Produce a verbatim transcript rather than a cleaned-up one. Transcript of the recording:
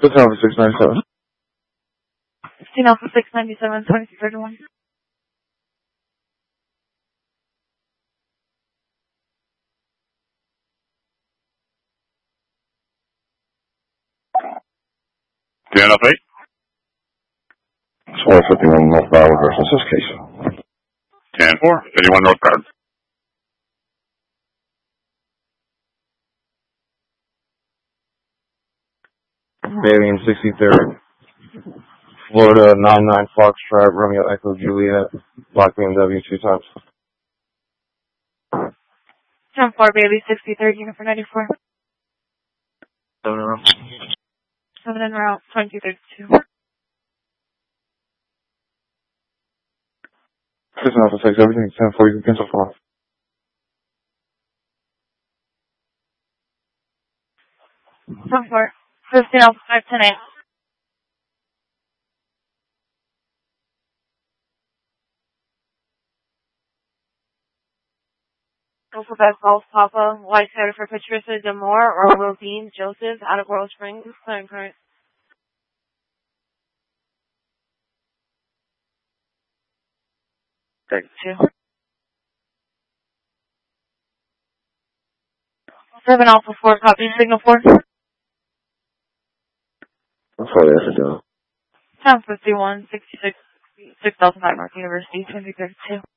Fifteen Alpha six ninety-seven. fifteen Alpha six ninety-seven, twenty-two thirty-one. ten Alpha eight. four fifty-one northbound, reverse in this case. ten four, eighty-one northbound. Bailey in sixty-third. Florida nine nine Foxtrot, Romeo Echo Juliet, Black B M W two times. ten four, Bailey, sixty-third, unit for ninety-four. Seven in row. seven en route, twenty-two thirty-two. Fifteen Alpha six, everything ten four, you can cancel for. ten four, fifteen Alpha five ten eight. Alpha five Golf Papa, White Scatter for Patricia Demore or Will Dean Joseph out of Coral Springs. Time current. thirty-two. seven Alpha four, copy, signal four. That's all they have to do. ten fifty-one, sixty-six, six thousand five Mark University, twenty thirty-two.